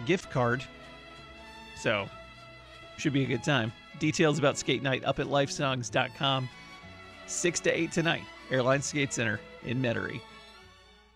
gift card. So, should be a good time. Details about skate night up at lifesongs.com. 6 to 8 tonight, Airline Skate Center in Metairie.